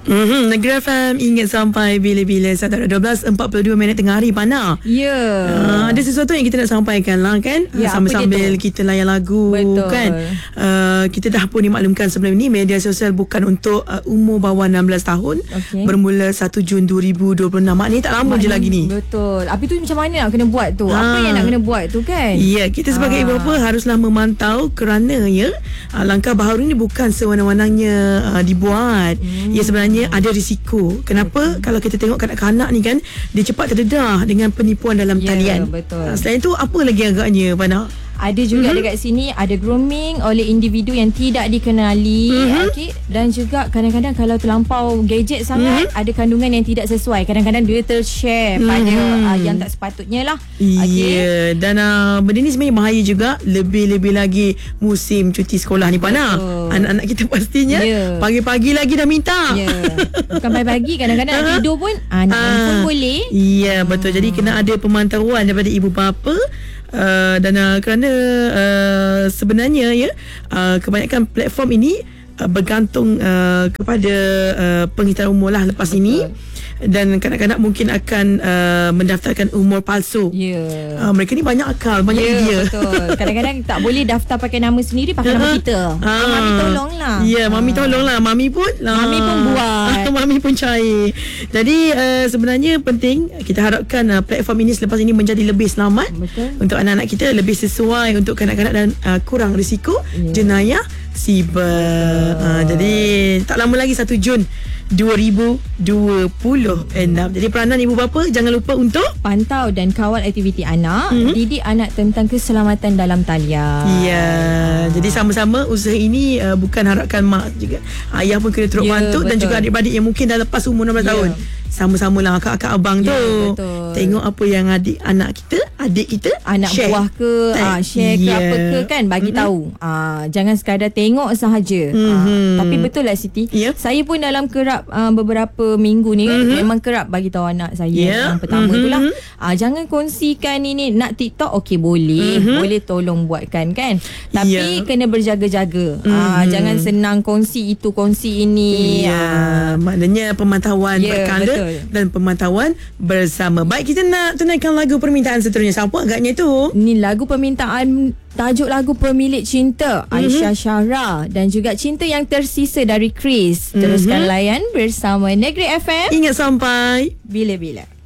Negeri FM ingat sampai bila-bila. Saat 12.42 tengah hari Pana. Ya. Ada sesuatu yang kita nak sampaikan lah kan. Ya, sambil-sambil kita layan lagu. Betul. Kan. Kita dah pun dimaklumkan sebelum ini media sosial bukan untuk umur bawah 16 tahun. Okey. Bermula 1 Jun 2026. Maknanya tak lama je lagi ni. Betul. Tapi tu macam mana nak kena buat tu? Apa yang nak kena buat tu kan? Ya, kita sebagai ibu bapa haruslah memantau kerana langkah baharu ni bukan sewenang-wenangnya dibuat. Ya, sebenarnya ada risiko. Kenapa? Kalau kita tengok kanak-kanak ni kan, dia cepat terdedah dengan penipuan dalam talian. Betul. Selain tu apa lagi agaknya Pana? Ada juga dekat sini ada grooming oleh individu yang tidak dikenali, okey, dan juga kadang-kadang kalau terlampau gadget sangat ada kandungan yang tidak sesuai. Kadang-kadang dia tershare pada yang tak sepatutnya lah. Ya, dan benda ni sebenarnya bahaya juga. Lebih-lebih lagi musim cuti sekolah ni Pana. Anak-anak kita pastinya pagi-pagi lagi dah minta. Ya. Bukan pagi-pagi, kadang-kadang nak tidur pun anak pun boleh. Ya, betul. Jadi kena ada pemantauan daripada ibu bapa. Dan kerana sebenarnya kebanyakan platform ini bergantung kepada penghitungan umur lah lepas ini. Dan kanak-kanak mungkin akan mendaftarkan umur palsu. Mereka ni banyak akal, banyak idea. Betul. Kadang-kadang tak boleh daftar pakai nama sendiri, pakai nama kita. Mami tolonglah. Ya, Mami tolonglah. Mami pun buat. Mami pun cair. Jadi sebenarnya penting kita harapkan platform ini selepas ini menjadi lebih selamat. Betul. Untuk anak-anak kita, lebih sesuai untuk kanak-kanak dan kurang risiko jenayah siber. Jadi tak lama lagi 1 Jun 2026. Jadi peranan ibu bapa jangan lupa untuk pantau dan kawal aktiviti anak, didik anak tentang keselamatan dalam talian. Ya, jadi sama-sama usaha ini bukan harapkan mak juga. Ayah pun kena turut bantu, dan juga adik-adik yang mungkin dah lepas umur 16 tahun. Sama-samalah kakak abang tu. Betul. Tengok apa yang adik kita anak share. Buah ke share ke apa ke kan, bagi tahu. Jangan sekadar tengok sahaja. Tapi betul lah Siti. Saya pun dalam kerap beberapa minggu ni memang kerap bagi tahu anak saya yang pertama tu lah. Jangan kongsikan ini. Nak TikTok okey boleh tolong buatkan kan. Tapi kena berjaga-jaga. Jangan senang kongsi itu kongsi ini. Maknanya pemantauan berkala dan pemantauan bersama. Baik, kita nak tunaikan lagu permintaan seterusnya. Siapa agaknya tu? Ni lagu permintaan, tajuk lagu Pemilik Cinta, Aisyah Syahra, dan juga Cinta Yang Tersisa dari Chris. Teruskan layan bersama Negeri FM. Ingat sampai bila-bila.